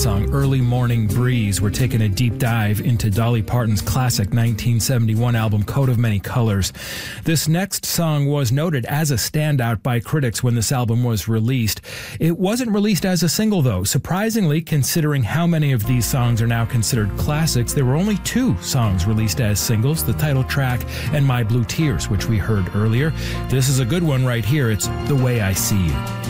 song, Early Morning Breeze. We're taking a deep dive into Dolly Parton's classic 1971 album, Coat of Many Colors. This next song was noted as a standout by critics when this album was released. It wasn't released as a single, though. Surprisingly, considering how many of these songs are now considered classics, there were only 2 songs released as singles, the title track and My Blue Tears, which we heard earlier. This is a good one right here. It's The Way I See You.